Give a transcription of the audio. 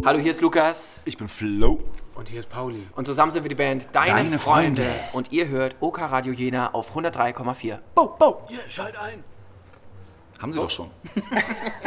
Hallo, hier ist Lukas. Ich bin Flo. Und hier ist Pauli. Und zusammen sind wir die Band Deine Freunde. Und ihr hört OK Radio Jena auf 103,4. Bo, bo. Hier, schalt ein. Haben Sie doch schon.